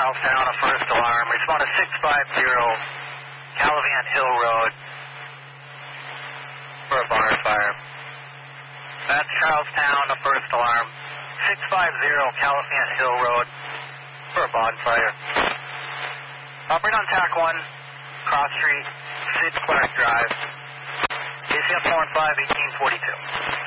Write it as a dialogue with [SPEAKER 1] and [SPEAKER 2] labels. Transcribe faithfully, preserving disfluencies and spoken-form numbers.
[SPEAKER 1] Charlestown, a first alarm. Respond to six five zero Calavant Hill Road for a bar fire. That's Charlestown, a first alarm. six five zero Calavant Hill Road for a bonfire. Operate on T A C one, Cross Street, Sid Clark Drive. A C F four and five, eighteen forty-two.